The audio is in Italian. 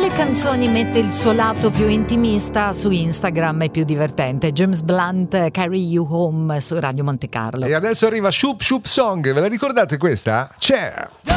delle canzoni mette il suo lato più intimista, su Instagram è più divertente. James Blunt, Carry You Home su Radio Monte Carlo. E adesso arriva Shoop Shoop Song, ve la ricordate questa? C'è!